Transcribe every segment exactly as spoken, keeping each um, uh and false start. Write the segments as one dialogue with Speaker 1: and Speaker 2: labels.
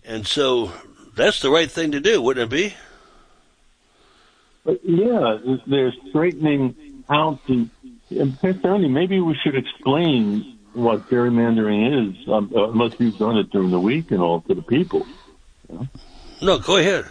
Speaker 1: And so that's the right thing to do, wouldn't it be?
Speaker 2: But yeah, they're straightening out the. Ernie, maybe we should explain what gerrymandering is, um, unless you've done it during the week and all to the people. You know?
Speaker 1: No, go ahead.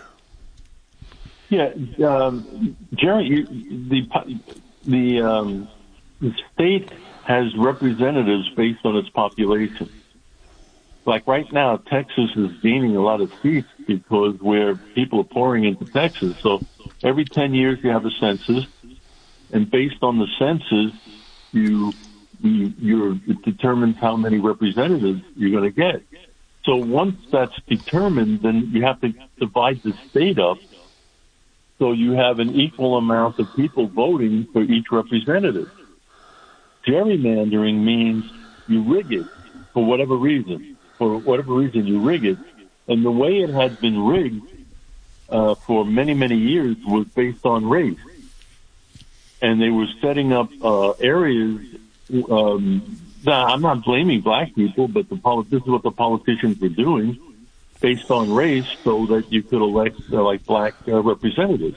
Speaker 2: Yeah, um, Jerry, you, the the um, the state has representatives based on its population. Like right now, Texas is gaining a lot of seats because where people are pouring into Texas. So every ten years you have a census, and based on the census, you, you you're, it determines how many representatives you're going to get. So once that's determined, then you have to divide the state up so you have an equal amount of people voting for each representative. Gerrymandering means you rig it for whatever reason. For whatever reason, you rig it. And the way it had been rigged uh, for many, many years was based on race. And they were setting up uh, areas. Um, now, I'm not blaming black people, but the poli- this is what the politicians were doing, based on race, so that you could elect uh, like black uh, representatives.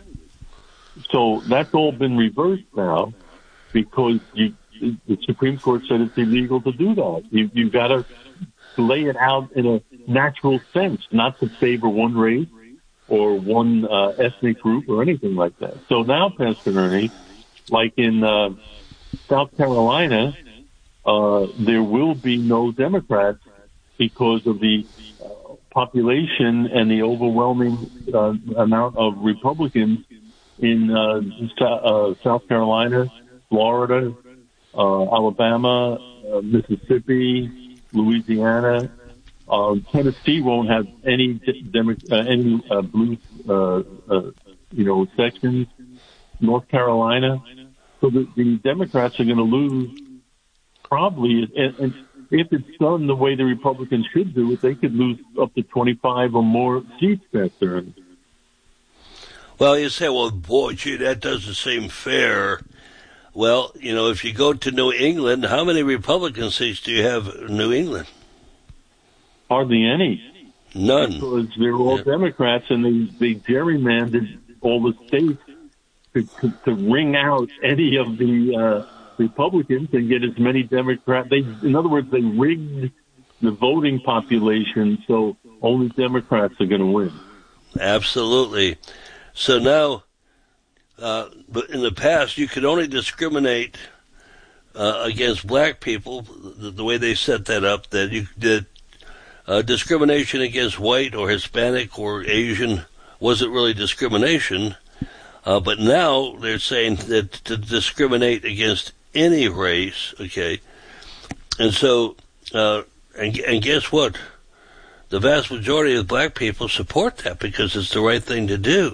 Speaker 2: So that's all been reversed now, because you, the Supreme Court said it's illegal to do that. You, you've got to lay it out in a natural sense, not to favor one race or one uh, ethnic group or anything like that. So now, Pastor Ernie, like in uh, South Carolina, uh, there will be no Democrats because of the uh, population and the overwhelming uh, amount of Republicans in uh, uh, South Carolina, Florida, uh, Alabama, uh, Mississippi, Louisiana. Uh, Tennessee won't have any Demo- uh, any uh, blue, uh, uh, you know, sections. North Carolina. So the, the Democrats are going to lose probably, and, and if it's done the way the Republicans should do it, they could lose up to twenty-five or more seats back there.
Speaker 1: Well, you say, well, boy, gee, that doesn't seem fair. Well, you know, if you go to New England, how many Republican seats do you have in New England?
Speaker 2: Hardly any.
Speaker 1: None.
Speaker 2: Because they're all yeah. Democrats, and they, they gerrymandered all the states to, to, to wring out any of the uh, Republicans and get as many Democrats. They, in other words, they rigged the voting population so only Democrats are going to win.
Speaker 1: Absolutely. So now, uh, but in the past, you could only discriminate uh, against black people, the, the way they set that up, that you did uh, discrimination against white or Hispanic or Asian wasn't really discrimination. Uh, but now they're saying that to discriminate against any race, okay, and so, uh, and, and guess what? The vast majority of black people support that because it's the right thing to do.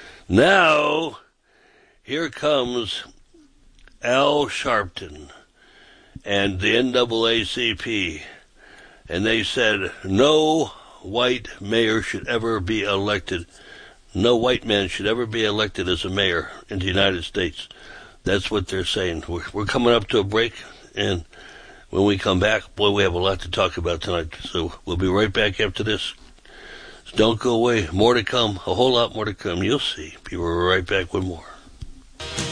Speaker 1: Now, here comes Al Sharpton and the N double A C P, and they said no white mayor should ever be elected. No white man should ever be elected as a mayor in the United States. That's what they're saying. We're, we're coming up to a break, and when we come back, boy, we have a lot to talk about tonight. So we'll be right back after this. So don't go away. More to come. A whole lot more to come. You'll see. Be right back with more.